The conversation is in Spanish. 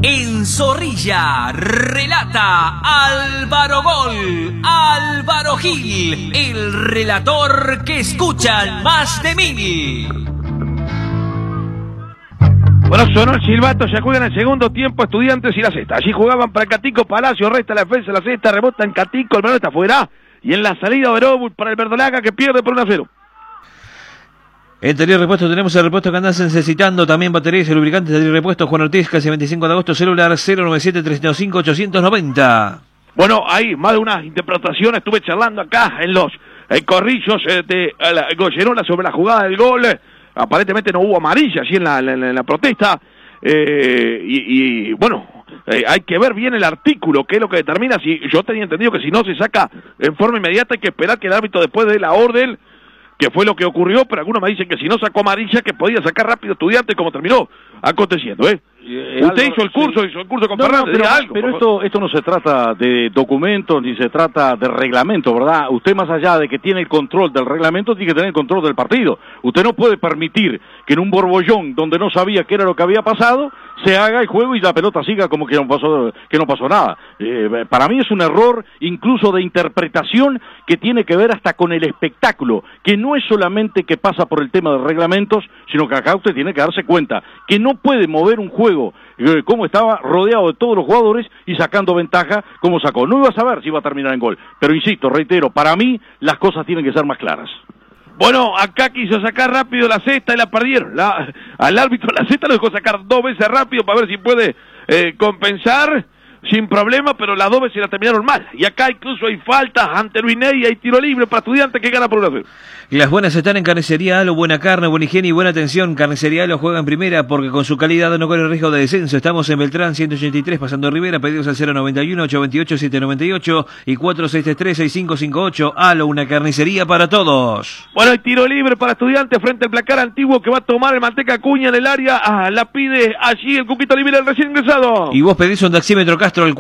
En Zorrilla relata Álvaro Gol, Álvaro Gil, el relator que escuchan más de 1000. Bueno, sonó el silbato, ya juegan el segundo tiempo Estudiantes y La Cesta. Allí jugaban para Catico Palacio, resta la defensa, La Cesta, rebota en Catico, el balón está afuera. Y en la salida Verobul para el Verdolaga que pierde por 1-0. Interior repuesto, tenemos el repuesto que andas necesitando, también baterías y lubricantes de repuesto. Juan Ortiz, casi 25 de agosto, celular 097-305-890. Bueno, hay más de una interpretación, estuve charlando acá en los corrillos de Goyerola sobre la jugada del gol. Aparentemente no hubo amarilla allí en la protesta. Bueno, hay que ver bien el artículo, que es lo que determina. Si yo tenía entendido que si no se saca en forma inmediata hay que esperar que el árbitro después dé la orden, que fue lo que ocurrió, pero algunos me dicen que si no sacó amarilla, que podía sacar rápido Estudiantes, como terminó aconteciendo, Usted hizo el curso con Fernández, pero esto no se trata de documentos, ni se trata de reglamento, ¿verdad? Usted, más allá de que tiene el control del reglamento, tiene que tener el control del partido. Usted no puede permitir que en un borbollón donde no sabía qué era lo que había pasado, se haga el juego y la pelota siga como que no pasó nada. Para mí es un error incluso de interpretación que tiene que ver hasta con el espectáculo, que no es solamente que pasa por el tema de reglamentos, sino que acá usted tiene que darse cuenta que no puede mover un juego como estaba rodeado de todos los jugadores y sacando ventaja como sacó. No iba a saber si iba a terminar en gol, pero insisto, reitero, para mí las cosas tienen que ser más claras. Bueno, acá quiso sacar rápido La Cesta y la perdieron. Al árbitro La Cesta lo dejó sacar 2 veces rápido para ver si puede compensar sin problema, pero las 2 veces la terminaron mal. Y acá incluso hay faltas ante Luis Ney y hay tiro libre para Estudiantes que gana por 1-0. Y las buenas están en Carnicería Alo, buena carne, buena higiene y buena atención. Carnicería Alo juega en primera porque con su calidad no corre riesgo de descenso. Estamos en Beltrán 183, pasando Rivera, pedidos al 091-828-798 y 4633-6558. Alo, una carnicería para todos. Bueno, hay tiro libre para Estudiantes frente al placar antiguo que va a tomar el Manteca Cuña en el área. La pide allí el Cuquito Olivera, el recién ingresado. Y vos pedís un taxímetro Castro al